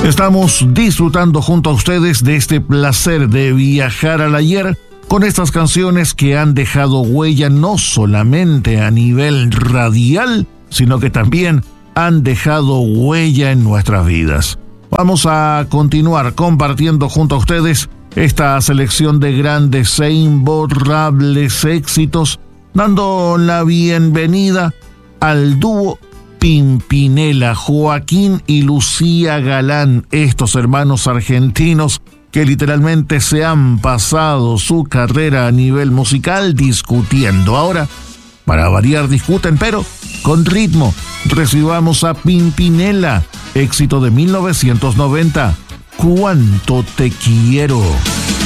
Estamos disfrutando junto a ustedes de este placer de viajar al ayer con estas canciones que han dejado huella no solamente a nivel radial, sino que también han dejado huella en nuestras vidas. Vamos a continuar compartiendo junto a ustedes esta selección de grandes e imborrables éxitos, dando la bienvenida al dúo Pimpinela, Joaquín y Lucía Galán, estos hermanos argentinos que literalmente se han pasado su carrera a nivel musical discutiendo. Ahora, para variar, discuten, pero con ritmo. Recibamos a Pimpinela, éxito de 1990, ¿Cuánto te quiero?